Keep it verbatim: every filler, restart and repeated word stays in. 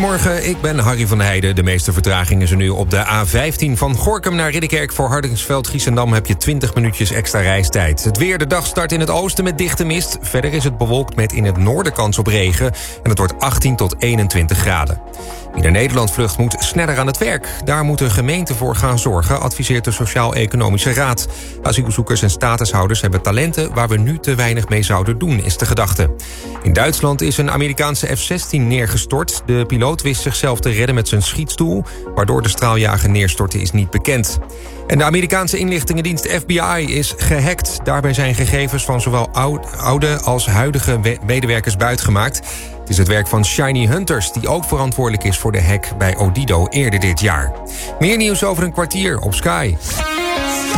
Goedemorgen, ik ben Harry van der Heijden. De meeste vertraging is er nu op de A vijftien van Gorinchem naar Ridderkerk. Voor Hardingsveld-Giessendam heb je twintig minuutjes extra reistijd. Het weer, de dag start in het oosten met dichte mist. Verder is het bewolkt met in het noorden kans op regen. En het wordt achttien tot eenentwintig graden. Wie naar Nederland vlucht moet sneller aan het werk. Daar moet een gemeente voor gaan zorgen, adviseert de Sociaal-Economische Raad. Asielzoekers en statushouders hebben talenten waar we nu te weinig mee zouden doen, is de gedachte. In Duitsland is een Amerikaanse F zestien neergestort. De piloot wist zichzelf te redden met zijn schietstoel. Waardoor de straaljager neerstortte is niet bekend. En de Amerikaanse inlichtingendienst F B I is gehackt. Daarbij zijn gegevens van zowel oude als huidige medewerkers buitgemaakt. Het is het werk van Shiny Hunters, die ook verantwoordelijk is voor de hack bij Odido eerder dit jaar. Meer nieuws over een kwartier op Sky.